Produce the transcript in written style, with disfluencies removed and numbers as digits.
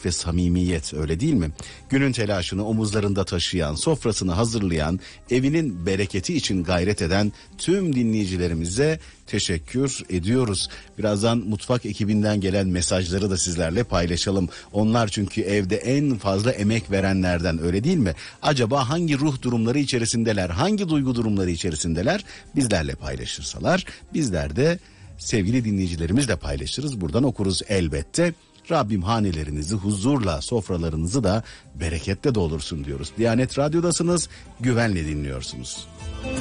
ve samimiyet, öyle değil mi? Günün telaşını omuzlarında taşıyan, sofrasını hazırlayan, evinin bereketi için gayret eden tüm dinleyicilerimize teşekkür ediyoruz. Birazdan mutfak ekibinden gelen mesajları da sizlerle paylaşalım. Onlar çünkü evde en fazla emek verenlerden, öyle değil mi? Acaba hangi ruh durumları içerisindeler, hangi duygu durumları içerisindeler? Bizlerle paylaşırsalar bizler de sevgili dinleyicilerimizle paylaşırız. Buradan okuruz elbette. Rabbim hanelerinizi huzurla, sofralarınızı da bereketle doldursun diyoruz. Diyanet Radyo'dasınız, güvenle dinliyorsunuz.